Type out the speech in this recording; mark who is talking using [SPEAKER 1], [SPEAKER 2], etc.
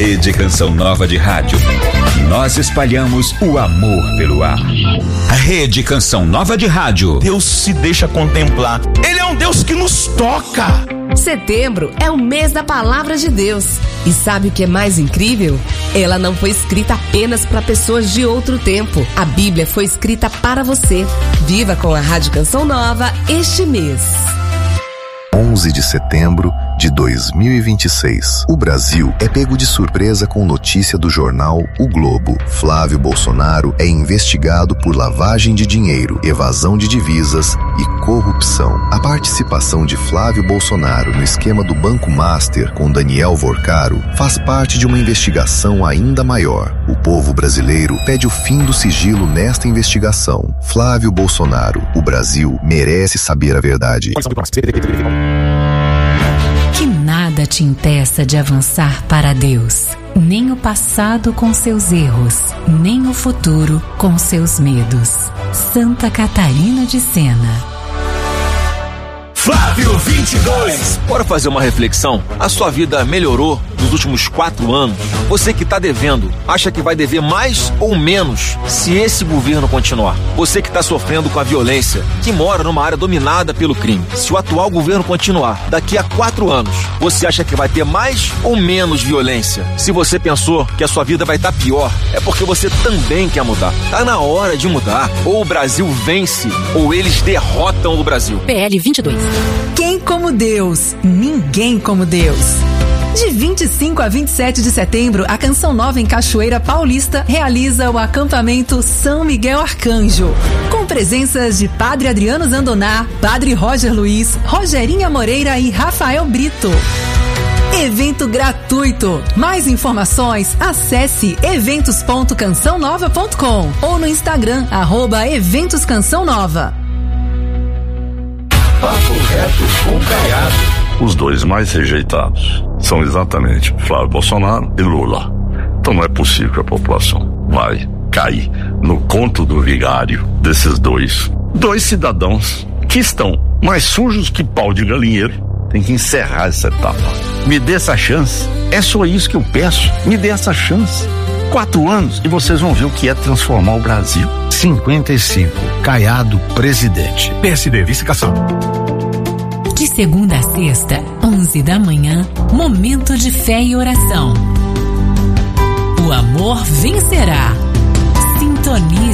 [SPEAKER 1] Rede Canção Nova de Rádio. Nós espalhamos o amor pelo ar. Rede Canção Nova de Rádio.
[SPEAKER 2] Deus se deixa contemplar. Ele é um Deus que nos toca.
[SPEAKER 3] Setembro é o mês da Palavra de Deus. E sabe o que é mais incrível? Ela não foi escrita apenas para pessoas de outro tempo. A Bíblia foi escrita para você. Viva com a Rádio Canção Nova este mês.
[SPEAKER 4] 11 de setembro de 2026. O Brasil é pego de surpresa com notícia do jornal O Globo. Flávio Bolsonaro é investigado por lavagem de dinheiro, evasão de divisas e corrupção. A participação de Flávio Bolsonaro no esquema do Banco Master com Daniel Vorcaro faz parte de uma investigação ainda maior. O povo brasileiro pede o fim do sigilo nesta investigação. Flávio Bolsonaro, o Brasil merece saber a verdade.
[SPEAKER 5] Que nada te impeça de avançar para Deus. Nem o passado com seus erros, nem o futuro com seus medos. Santa Catarina de Sena.
[SPEAKER 2] Flávio 22.
[SPEAKER 6] Bora fazer uma reflexão? A sua vida melhorou nos últimos 4 anos? Você que está devendo, acha que vai dever mais ou menos se esse governo continuar? Você que está sofrendo com a violência, que mora numa área dominada pelo crime, se o atual governo continuar, daqui a 4 anos, você acha que vai ter mais ou menos violência? Se você pensou que a sua vida vai estar pior, é porque você também quer mudar. Tá na hora de mudar. Ou o Brasil vence, ou eles derrotam o Brasil.
[SPEAKER 5] PL 22.
[SPEAKER 7] Quem como Deus? Ninguém como Deus. De 25 a 27 de setembro, a Canção Nova em Cachoeira Paulista realiza o acampamento São Miguel Arcanjo, com presenças de Padre Adriano Zandoná, Padre Roger Luiz, Rogerinha Moreira e Rafael Brito. Evento gratuito. Mais informações, acesse eventos.cançãonova.com ou no Instagram, @eventos-canção-nova.
[SPEAKER 8] Papo reto com Caiado. Os dois mais rejeitados são exatamente Flávio Bolsonaro e Lula. Então não é possível que a população vai cair no conto do vigário desses dois cidadãos que estão mais sujos que pau de galinheiro. Tem que encerrar essa etapa. Me dê essa chance. É só isso que eu peço. Me dê essa chance. 4 anos e vocês vão ver o que é transformar o Brasil. 55. Caiado, presidente. PSD, vice-cação.
[SPEAKER 5] De segunda a sexta, 11 da manhã, momento de fé e oração. O amor vencerá. Sintonize.